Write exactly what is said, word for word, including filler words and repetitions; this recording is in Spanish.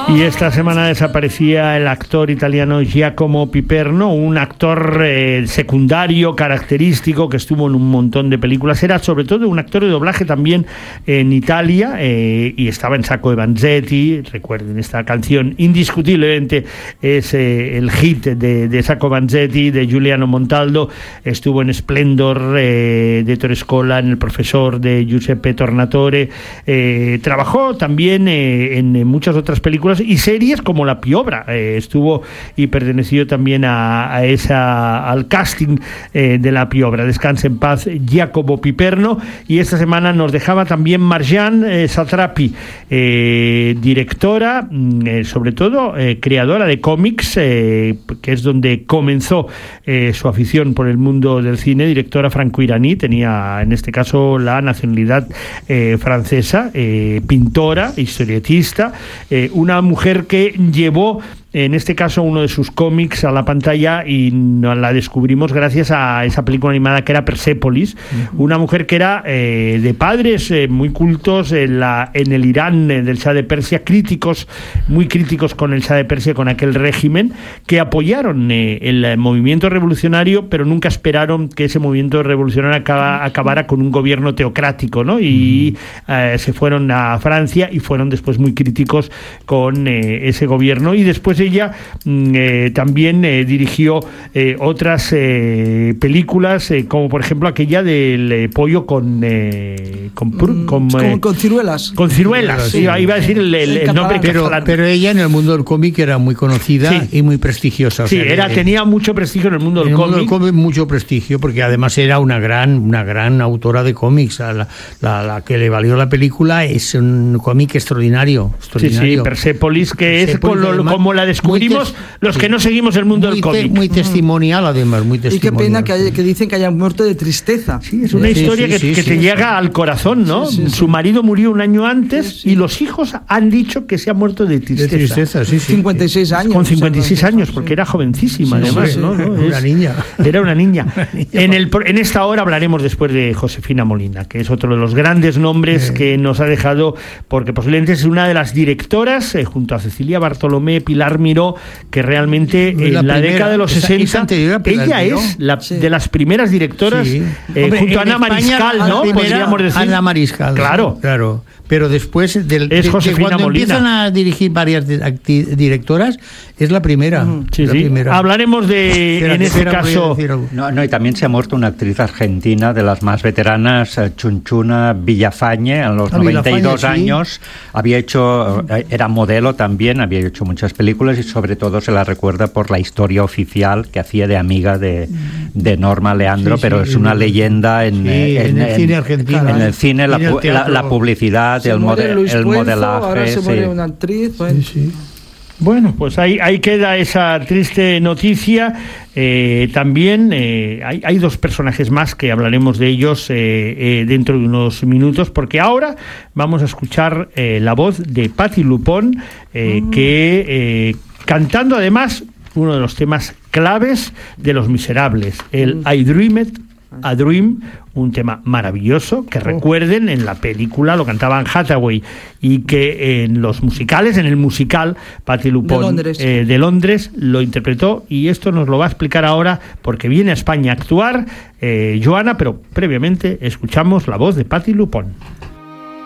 Y esta semana desaparecía el actor italiano Giacomo Piperno, un actor eh, secundario, característico, que estuvo en un montón de películas. Era sobre todo un actor de doblaje también en Italia, eh, y estaba en Sacco e Vanzetti. Recuerden, esta canción indiscutiblemente es eh, el hit de, de Sacco e Vanzetti, de Giuliano Montaldo. Estuvo en Splendor eh, de Ettore Scola, en El profesor de Giuseppe Tornatore. Eh, trabajó también eh, en, en muchas otras películas y series como La Piovra. Eh, estuvo y perteneció también a, a esa al casting eh, de La Piovra. Descanse en paz Giacomo Piperno. Y esta semana nos dejaba también Marjane eh, Satrapi, eh, directora, eh, sobre todo eh, creadora de cómics, eh, que es donde comenzó eh, su afición por el mundo del cine. Directora franco-iraní, tenía en este caso la nacionalidad eh, francesa, eh, pintora, historietista, eh, una mujer que llevó en este caso uno de sus cómics a la pantalla, y la descubrimos gracias a esa película animada que era Persépolis. Uh-huh. Una mujer que era eh, de padres eh, muy cultos en, la, en el Irán eh, del Shah de Persia, críticos, muy críticos con el Shah de Persia, con aquel régimen, que apoyaron eh, el movimiento revolucionario, pero nunca esperaron que ese movimiento revolucionario acaba, acabara con un gobierno teocrático, ¿no? Y uh-huh. eh, se fueron a Francia y fueron después muy críticos con eh, ese gobierno, y después ella eh, también eh, dirigió eh, otras eh, películas, eh, como por ejemplo aquella del eh, pollo con eh, con, mm, con, con, eh, con ciruelas con ciruelas, sí, iba, iba a decir el, el, el nombre, pero, pero ella en el mundo del cómic era muy conocida, sí, y muy prestigiosa, o sí, sea, era, que, tenía mucho prestigio en el mundo del en el cómic. mundo del cómic mucho prestigio, porque además era una gran una gran autora de cómics. La, la, la que le valió la película es un cómic extraordinario, extraordinario. Sí, sí, Persépolis, que Persépolis, es con lo, además, como la descubrimos los sí, que no seguimos el mundo muy del cómic. Te, muy testimonial, además, muy testimonial. Y qué pena que, haya, que dicen que haya muerto de tristeza. Sí, es una sí, historia sí, que, sí, que sí, te sí, llega sí. al corazón, ¿no? Sí, sí, Su sí. marido murió un año antes, sí, sí. y los hijos han dicho que se ha muerto de tristeza. De tristeza, sí, sí. cincuenta y seis años. Con cincuenta y seis o sea, años, sí. porque era jovencísima, Sí, además, sí, ¿no? ¿no? Una Es, niña. Era una niña. Una niña. En, el, en esta hora hablaremos después de Josefina Molina, que es otro de los grandes nombres eh. que nos ha dejado, porque posiblemente es una de las directoras, eh, junto a Cecilia Bartolomé, Pilar Miró, que realmente en la, la primera, década de los esa, sesenta, esa anterior, ella Miró. es la, sí. de las primeras directoras, Sí. eh, Hombre, junto a Ana España, Mariscal, ¿no? Primera, Podríamos decir. Ana Mariscal. Claro. Claro. Pero después del, es de, Josefina de cuando Molina. Empiezan a dirigir varias directoras, es la primera. Uh-huh. Sí, la sí. primera. Hablaremos de, Espera, en este espera, caso... No, no, y también se ha muerto una actriz argentina de las más veteranas, Chunchuna Villafañe, a los ah, noventa y dos Villafañe, años. Sí. Había hecho, era modelo también, había hecho muchas películas y sobre todo se la recuerda por la historia oficial que hacía de amiga de, de Norma Leandro, sí, pero sí, es una sí, leyenda en, sí, en, en el cine argentino. En el cine, la, el la, la publicidad, se el, mode, Luis el Puenzo, modelaje. Ahora se muere sí. una actriz. Bueno. Sí, sí. Bueno, pues ahí, ahí queda esa triste noticia. Eh, también eh, hay, hay dos personajes más que hablaremos de ellos eh, eh, dentro de unos minutos, porque ahora vamos a escuchar eh, la voz de Patti LuPone, eh, mm. que eh, cantando además uno de los temas claves de Los Miserables, el I Dreamed a Dream, un tema maravilloso que oh. recuerden, en la película lo cantaba Anne Hathaway, y que en los musicales, en el musical, Patti LuPone de Londres. Eh, de Londres lo interpretó, y esto nos lo va a explicar ahora porque viene a España a actuar eh, Joana, pero previamente escuchamos la voz de Patti LuPone.